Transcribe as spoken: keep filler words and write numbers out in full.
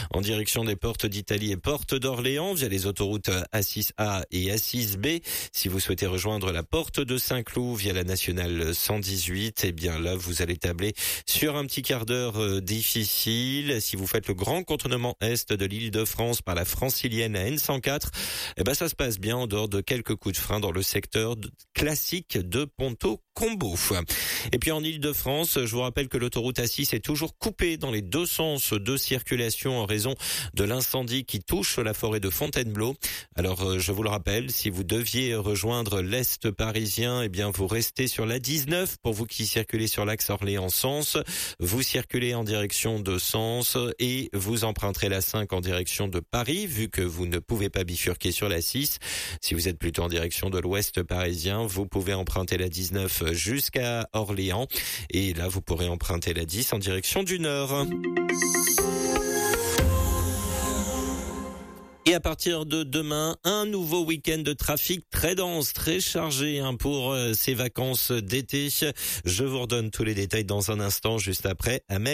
en direction des portes d'Italie et portes d'Orléans via les autoroutes A six A et A six B. Si vous souhaitez rejoindre la porte de Saint-Cloud via la nationale cent dix-huit, eh bien là, vous allez tabler sur un petit quart d'heure euh, difficile. Si vous faites le grand contournement est de l'Île-de-France par la francilienne à N cent quatre, eh ben ça se passe bien en dehors de quelques coups de frein dans le secteur de, classique de Ponto-Combo. Et puis en Île-de-France, je vous rappelle que l'autoroute A six est toujours coupée dans les deux sens de circulation en raison de l'incendie qui touche la forêt de Fontainebleau. Alors je vous le rappelle, si vous deviez rejoindre l'Est parisien, eh bien vous restez sur la dix-neuf pour vous qui circulez sur l'axe Orléans-Sens. Vous circulez en direction de Sens et vous emprunterez la cinq en direction de Paris, vu que vous ne pouvez pas bifurquer sur la six. Si vous êtes plutôt en direction de l'Ouest parisien, vous pouvez emprunter la dix-neuf jusqu'à Orléans. Et là, vous pourrez emprunter la dix en direction du Nord. Et à partir de demain, un nouveau week-end de trafic très dense, très chargé hein, pour euh, ces vacances d'été. Je vous redonne tous les détails dans un instant, juste après Amel.